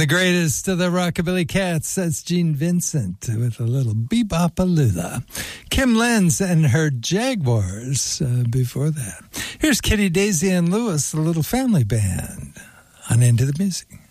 the greatest of the Rockabilly Cats, that's Gene Vincent with a little bebop-a-lula. Kim Lenz and her Jaguars before that. Here's Kitty, Daisy, and Lewis, the Little Family Band, on Into the Music.